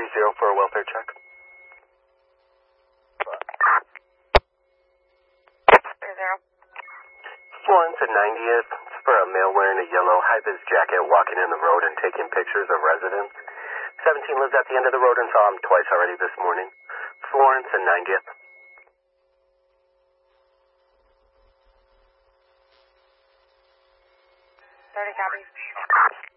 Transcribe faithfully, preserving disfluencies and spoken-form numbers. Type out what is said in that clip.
zero for a welfare check. Zero. Florence at ninetieth. It's for a male wearing a yellow high-vis jacket walking in the road and taking pictures of residents. seventeen lives at the end of the road and saw him twice already this morning. Florence and ninetieth. thirty copies.